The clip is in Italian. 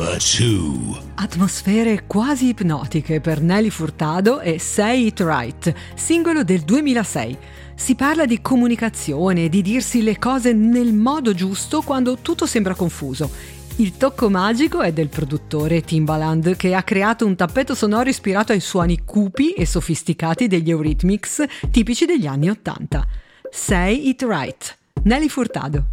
Number 2. Atmosfere quasi ipnotiche per Nelly Furtado e Say It Right, singolo del 2006. Si parla di comunicazione, di dirsi le cose nel modo giusto quando tutto sembra confuso. Il tocco magico è del produttore Timbaland, che ha creato un tappeto sonoro ispirato ai suoni cupi e sofisticati degli Eurythmics tipici degli anni '80. Say It Right, Nelly Furtado.